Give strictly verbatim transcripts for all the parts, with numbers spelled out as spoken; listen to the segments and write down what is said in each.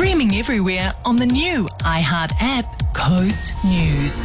Streaming everywhere on the new iHeart app, Coast News.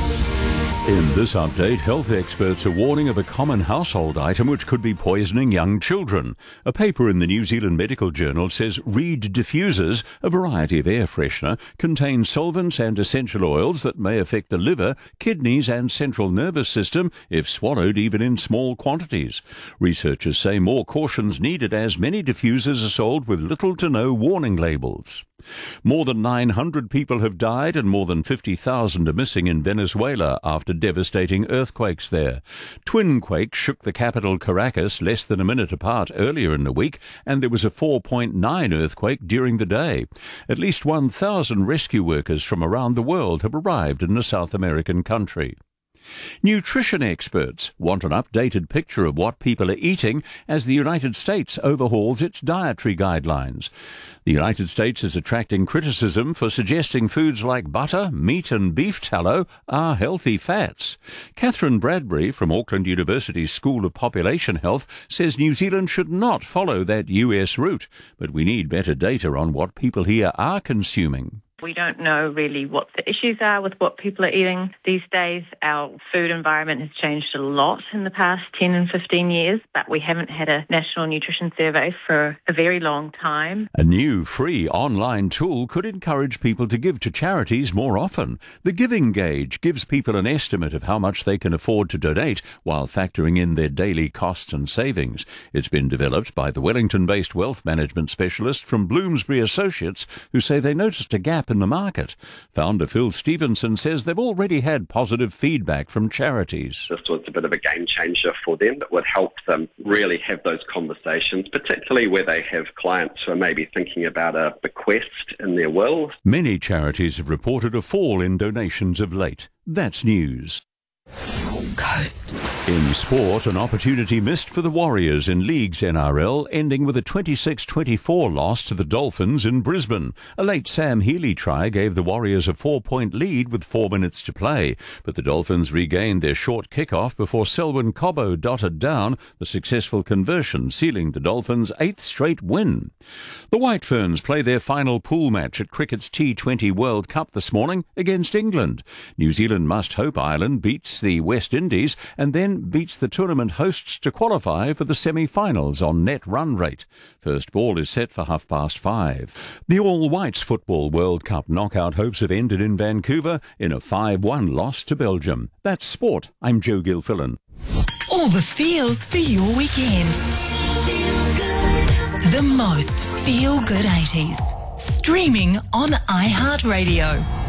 In this update, health experts are warning of a common household item which could be poisoning young children. A paper in the New Zealand Medical Journal says Reed diffusers, a variety of air freshener, contain solvents and essential oils that may affect the liver, kidneys and central nervous system if swallowed even in small quantities. Researchers say more caution's needed as many diffusers are sold with little to no warning labels. More than nine hundred people have died and more than fifty thousand are missing in Venezuela after devastating earthquakes there. Twin quakes shook the capital Caracas less than a minute apart earlier in the week, and there was a four point nine earthquake during the day. At least one thousand rescue workers from around the world have arrived in the South American country. Nutrition experts want an updated picture of what people are eating as the United States overhauls its dietary guidelines. The United States is attracting criticism for suggesting foods like butter, meat and beef tallow are healthy fats. Catherine Bradbury from Auckland University's School of Population Health says New Zealand should not follow that U S route, but we need better data on what people here are consuming. We don't know really what the issues are with what people are eating these days. Our food environment has changed a lot in the past ten and fifteen years, but we haven't had a national nutrition survey for a very long time. A new free online tool could encourage people to give to charities more often. The Giving Gauge gives people an estimate of how much they can afford to donate while factoring in their daily costs and savings. It's been developed by the Wellington-based wealth management specialist from Bloomsbury Associates, who say they noticed a gap in the market. Founder Phil Stevenson says they've already had positive feedback from charities. This was a bit of a game changer for them that would help them really have those conversations, particularly where they have clients who are maybe thinking about a bequest in their will. Many charities have reported a fall in donations of late. That's news. Coast. In sport, an opportunity missed for the Warriors in League's N R L, ending with a twenty-six twenty-four loss to the Dolphins in Brisbane. A late Sam Healey try gave the Warriors a four-point lead with four minutes to play, but the Dolphins regained their short kick-off before Selwyn Cobbo dotted down the successful conversion, sealing the Dolphins' eighth straight win. The White Ferns play their final pool match at cricket's T twenty World Cup this morning against England. New Zealand must hope Ireland beats the West Indies and then beats the tournament hosts to qualify for the semi-finals on net run rate. First ball is set for half past five. The All Whites Football World Cup knockout hopes have ended in Vancouver in a five one loss to Belgium. That's sport. I'm Joe Gilfillan. All the feels for your weekend. Feel good. The most feel-good eighties. Streaming on iHeartRadio.